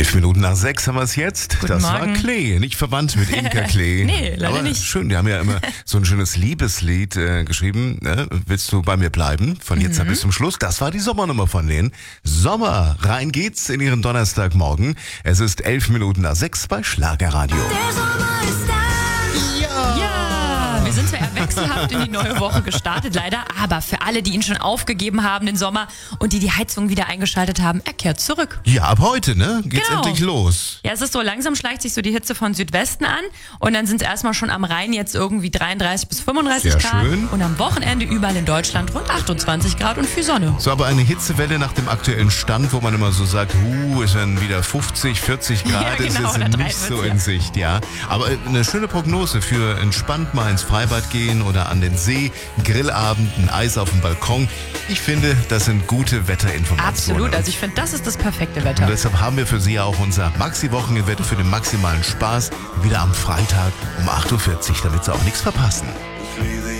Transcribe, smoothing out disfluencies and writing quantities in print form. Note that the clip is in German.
5:11 haben wir es jetzt. Guten das Morgen. war Klee, nicht verwandt mit Inka Klee. Nee, leider aber nicht. Schön, die haben ja immer so ein schönes Liebeslied geschrieben. Ne? Willst du bei mir bleiben? Von jetzt an bis zum Schluss. Das war die Sommernummer von denen. Sommer, rein geht's in ihren Donnerstagmorgen. Es ist 5:11 bei Schlagerradio. Der Sommer ist da. Ja, wir sind zwar eher wechselhaft in die neue Woche gestartet, leider, aber für alle, die ihn schon aufgegeben haben, den Sommer, und die Heizung wieder eingeschaltet haben, er kehrt zurück. Ja, ab heute, ne? Geht's Genau. endlich los. Ja, es ist so, langsam schleicht sich so die Hitze von Südwesten an und dann sind es erstmal schon am Rhein jetzt irgendwie 33 bis 35 Sehr Grad schön. und am Wochenende überall in Deutschland rund 28 Grad und viel Sonne. So, aber eine Hitzewelle nach dem aktuellen Stand, wo man immer so sagt, ist dann wieder 50, 40 Grad, Ja, ist genau, jetzt da nicht treiben so wir's, in Sicht, ja. Aber eine schöne Prognose für entspannt mal ins Freibad gehen oder an den See, Grillabend, ein Eis auf dem Balkon. Ich finde, das sind gute Wetterinformationen. Absolut, also ich finde, das ist das perfekte Und Wetter. deshalb haben wir für Sie ja auch unser Maxi-Wochenende für den maximalen Spaß wieder am Freitag um 8:40 Uhr, damit Sie auch nichts verpassen.